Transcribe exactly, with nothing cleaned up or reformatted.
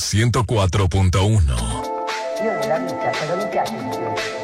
ciento cuatro punto uno. Io nella vita, cosa mi piace di più?